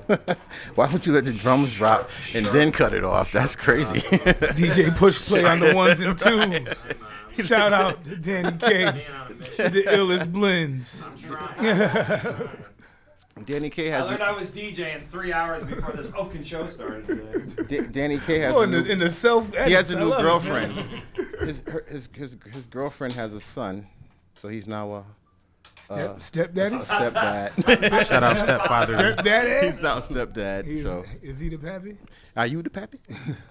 Why would you let the drums drop and then cut it off? That's crazy. DJ Push Play on the ones and twos. Shout out to Danny K, the illest blends. Danny K has. I learned I was DJing 3 hours before this fucking show started today. Danny K has. In the self. He has a new girlfriend. His girlfriend has a son, so he's now a stepdaddy. Stepdad. Shout out stepfather. Stepdaddy. He's now a stepdad. Is he the pappy? Are you the pappy?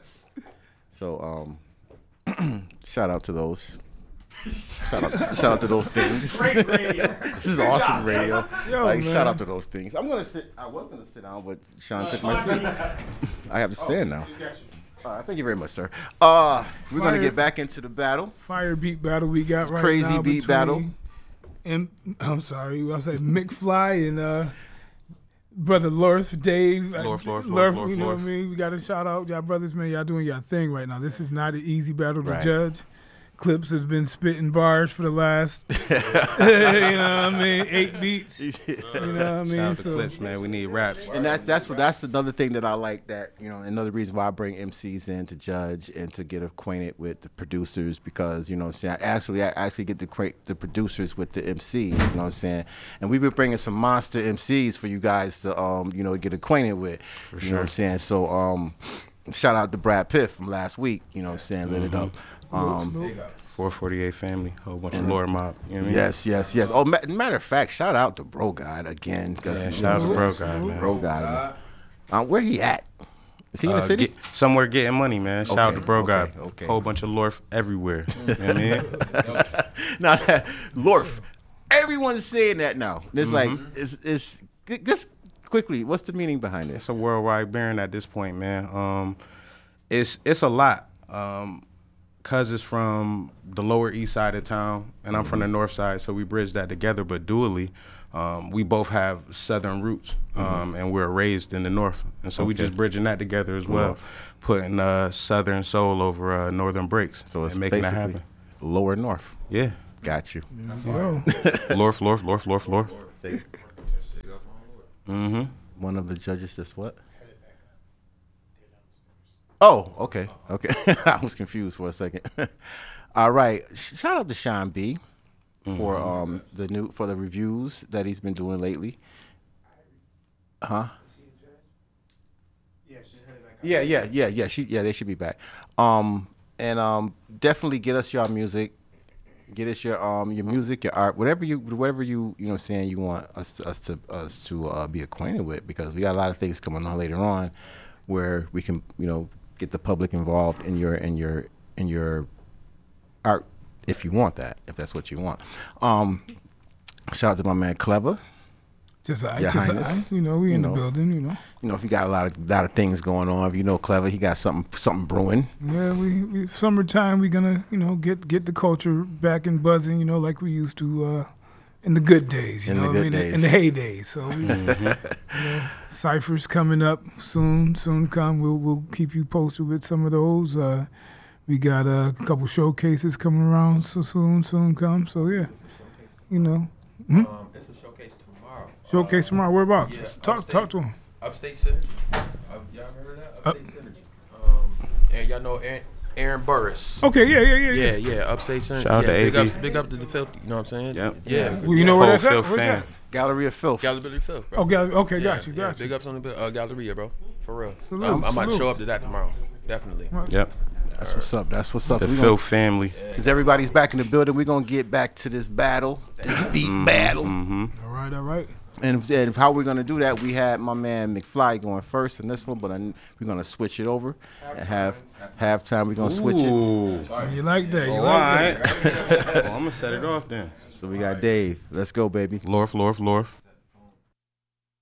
So shout out to those. Shout out to those things. Great radio. This is awesome radio. Yo, shout out to those things. I was gonna sit down, but Sean took my seat. I have to stand now. Thank you very much, sir. We're gonna get back into the battle. Fire beat battle we got right Crazy now. beat battle. And I'm sorry, I'll say McFly and brother Lorth, Dave. Lorth, you know what I Lorth. mean? We got to shout out y'all brothers, man. Y'all doing y'all thing right now. This is not an easy battle to Right. judge. Clips has been spitting bars for the last, you know what I mean, 8 beats. You know what I mean? Shout out to Clips, man. We need raps. And that's another thing that I like, that another reason why I bring MCs in to judge and to get acquainted with the producers, because I actually get to acquaint the producers with the MC, you know what I'm saying? And we've been bringing some monster MCs for you guys to get acquainted with. For You know what I'm saying? So shout out to Brad Pitt from last week, you know what I'm saying? Lit it up. 448 family, whole bunch of Lord Mob. You know what I mean? Yes. Oh, matter of fact, shout out to Bro God again. Yeah, shout out to Bro God, man. Bro God. Where he at? Is he in the city? Somewhere getting money, man. Shout out to Bro God. Okay. Whole bunch of Lorth everywhere. You know what I mean? Now, Lorth, everyone's saying that now. It's like, it's just quickly, what's the meaning behind this? It's a worldwide brand at this point, man. It's a lot. Cuz it's from the lower east side of town, and I'm from the north side, so we bridge that together. But dually, we both have southern roots, and we're raised in the north, and so we just bridging that together as well, putting southern soul over northern breaks, So it's and making that basically happen. lower north. Yeah, Got you. Yo. Lorth. One of the judges just what? Oh, okay. I was confused for a second. All right. Shout out to Sean B for the reviews that he's been doing lately. Huh? Yeah. They should be back. And definitely get us your music. Get us your music, your art, whatever you you know what I'm saying you want us to be acquainted with, because we got a lot of things coming on later on where we can get the public involved in your art if you want that, if that's what you want. Shout out to my man Clever. Your Highness. We in the building, If you got a lot of things going on, if you know Clever, he got something brewing. Yeah, we summertime, we gonna, get the culture back and buzzing, like we used to in the good days, in the heydays. So ciphers coming up soon come. We'll keep you posted with some of those. We got a couple showcases coming around so soon come. So yeah, It's a showcase tomorrow. Showcase tomorrow. Whereabouts? Yeah, Talk to him. Upstate Synergy. Y'all heard of that? Upstate Synergy. And y'all know Aaron Burris. Okay, yeah. Yeah, Upstate Synergy. Shout out to AB. Big up to the Filthy. You know what I'm saying? Yep. Yeah. Well, you know where that's at? Whole Where's fan. that? Gallery of Filth. Gallery Filth, bro. Oh, okay, got you. Big ups on the Galleria, bro. For real. Salute, I might salute. show up to that tomorrow. Definitely. Yep. That's what's up. The Phil family. Since everybody's back in the building, we're gonna get back to this battle, this beat battle. All right. And how we're gonna do that, we had my man McFly going first in this one, but we're gonna switch it over and have halftime. We're gonna switch it. Ooh. You like that? All right. Well, I'm gonna set it off then. So we got Dave. Let's go, baby. Lorth.